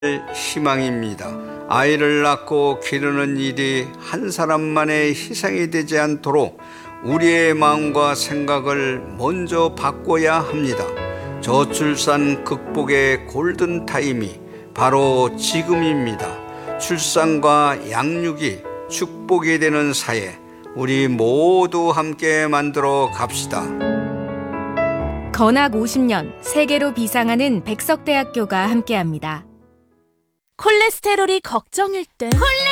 희망입니다. 아이를 낳고 기르는 일이 한 사람만의 희생이 되지 않도록 우리의 마음과 생각을 먼저 바꿔야 합니다. 저출산 극복의 골든타임이 바로 지금입니다. 출산과 양육이 축복이 되는 사회, 우리 모두 함께 만들어 갑시다. 건학 50년 세계로 비상하는 백석대학교가 함께합니다. 콜레스테롤이 걱정일 땐